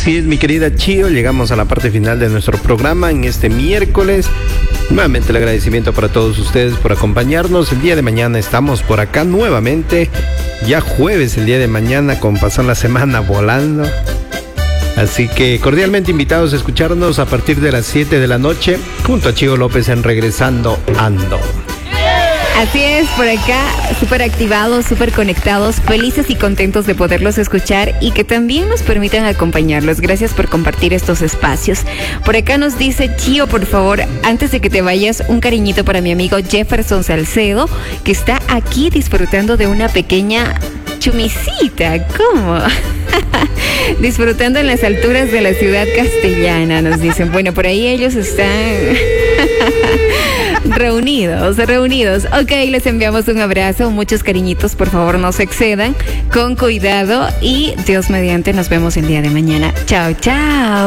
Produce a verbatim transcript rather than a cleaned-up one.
Así es, mi querida Chio, llegamos a la parte final de nuestro programa en este miércoles. Nuevamente el agradecimiento para todos ustedes por acompañarnos. El día de mañana estamos por acá nuevamente. Ya jueves el día de mañana, con pasó la semana volando. Así que cordialmente invitados a escucharnos a partir de las siete de la noche junto a Chio López en Regresando Ando. Así es, por acá, súper activados, súper conectados, felices y contentos de poderlos escuchar y que también nos permitan acompañarlos. Gracias por compartir estos espacios. Por acá nos dice Chio, por favor, antes de que te vayas, un cariñito para mi amigo Jefferson Salcedo, que está aquí disfrutando de una pequeña chumicita. ¿Cómo? Disfrutando en las alturas de la ciudad castellana, nos dicen. Bueno, por ahí ellos están reunidos, reunidos. Ok, les enviamos un abrazo, muchos cariñitos, por favor no se excedan, con cuidado y Dios mediante nos vemos el día de mañana. Chao, chao.